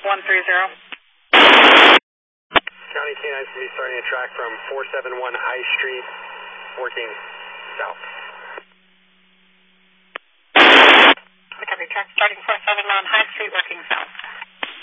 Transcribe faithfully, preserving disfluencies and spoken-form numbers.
one three zero. County K nine will be starting a track from four seven one High Street, working south. Copy, track starting four seven one High Street, working south.